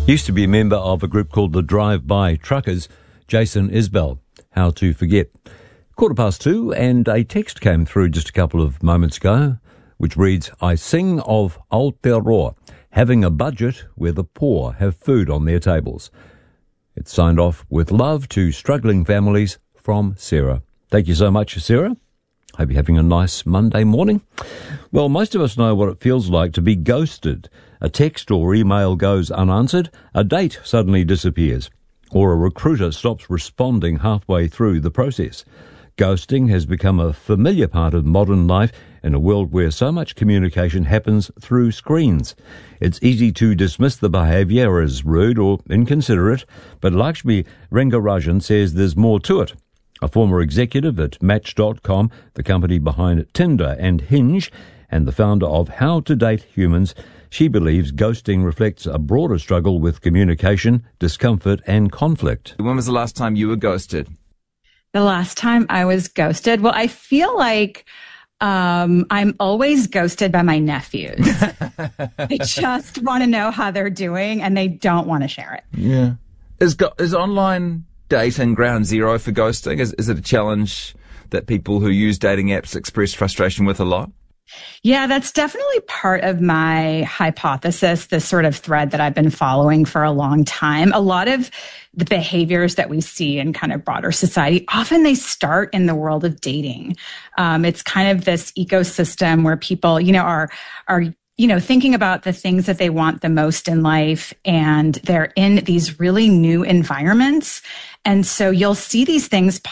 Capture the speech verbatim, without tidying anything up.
Used to be a member of a group called the Drive-By Truckers, Jason Isbell. How to forget. Quarter past two, and a text came through just a couple of moments ago, which reads, I sing of Aotearoa, having a budget where the poor have food on their tables. It's signed off with love to struggling families from Sarah. Thank you so much, Sarah. Hope you're having a nice Monday morning. Well, most of us know what it feels like to be ghosted. A text or email goes unanswered, a date suddenly disappears, or a recruiter stops responding halfway through the process. Ghosting has become a familiar part of modern life in a world where so much communication happens through screens. It's easy to dismiss the behaviour as rude or inconsiderate, but Lakshmi Rangarajan says there's more to it. A former executive at Match dot com, the company behind Tinder and Hinge, and the founder of How to Date Humans, she believes ghosting reflects a broader struggle with communication, discomfort and conflict. When was the last time you were ghosted? The last time I was ghosted? Well, I feel like um, I'm always ghosted by my nephews. They just want to know how they're doing and they don't want to share it. Yeah. Is, go- is online dating ground zero for ghosting? Is, is it a challenge that people who use dating apps express frustration with a lot? Yeah, that's definitely part of my hypothesis, this sort of thread that I've been following for a long time. A lot of the behaviors that we see in kind of broader society, often they start in the world of dating. Um, it's kind of this ecosystem where people, you know, are, are, you know, thinking about the things that they want the most in life, and they're in these really new environments. And so you'll see these things